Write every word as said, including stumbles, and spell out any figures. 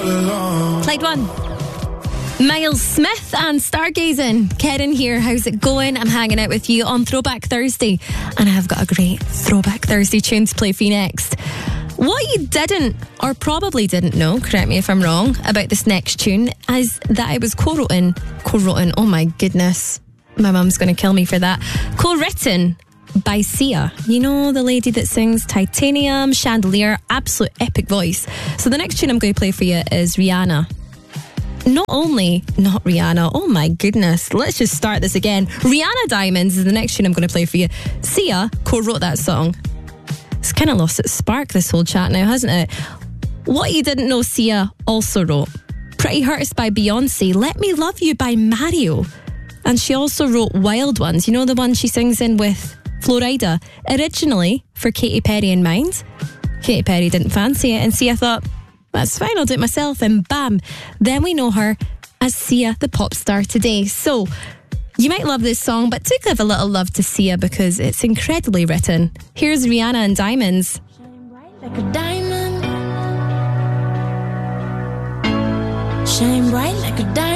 Played one. Miles Smith and Stargazing. Karen here, how's it going? I'm hanging out with you on Throwback Thursday, and I've got a great Throwback Thursday tune to play for you next. What you didn't, or probably didn't know, correct me if I'm wrong, about this next tune is that it was co-written, co-written, oh my goodness, my mum's going to kill me for that, co-written by Sia. You know, the lady that sings Titanium, Chandelier, absolute epic voice. So the next tune I'm going to play for you is Rihanna. Not only, not Rihanna, oh my goodness, let's just start this again. Rihanna Diamonds is the next tune I'm going to play for you. Sia co-wrote that song. It's kind of lost its spark, this whole chat now, hasn't it? What you didn't know, Sia also wrote Pretty Hurts by Beyonce, Let Me Love You by Mario. And she also wrote Wild Ones, you know, the one she sings in with Florida, originally for Katy Perry in mind. Katy Perry didn't fancy it, and Sia thought, that's fine, I'll do it myself, and bam, then we know her as Sia the pop star today. So you might love this song, but do give a little love to Sia because it's incredibly written. Here's Rihanna and Diamonds. Shine bright like a diamond. Shine bright like a diamond.